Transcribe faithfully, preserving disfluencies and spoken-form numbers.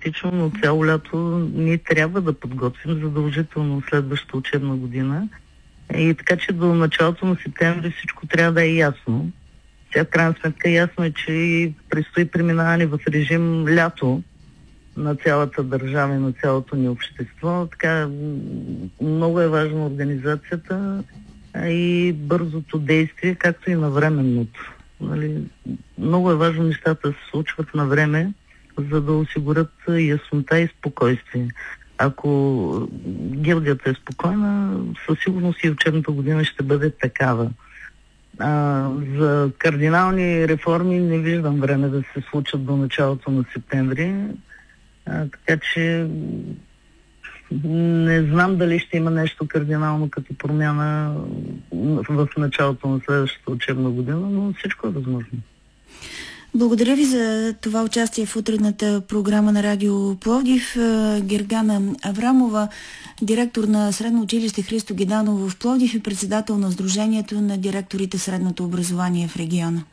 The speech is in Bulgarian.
теоретично, но цяло лято ние трябва да подготвим задължително следващата учебна година. И така че до началото на септември всичко трябва да е ясно. Сега в крайна сметка ясно е, че предстои преминаване в режим лято на цялата държава и на цялото ни общество. Така много е важна организацията и бързото действие, както и навременното. Нали, много е важно нещата да се случват на време, за да осигурят яснота и спокойствие. Ако гилдията е спокойна, със сигурност и учебната година ще бъде такава. А, за кардинални реформи не виждам време да се случат до началото на септември, а, така че не знам дали ще има нещо кардинално като промяна в началото на следващата учебна година, но всичко е възможно. Благодаря ви за това участие в утренната програма на Радио Пловдив. Гергана Аврамова, директор на Средно училище Христо Геданово в Пловдив и председател на Сдружението на директорите в средното образование в региона.